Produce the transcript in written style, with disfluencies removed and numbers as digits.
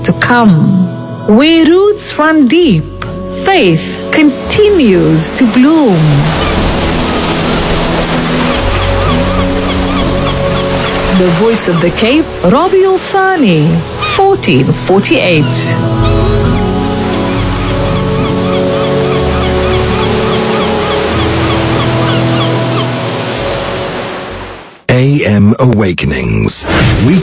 to come. Where roots run deep, faith continues to bloom. The Voice of the Cape, Robbie Ulfani, 1448. AM Awakenings.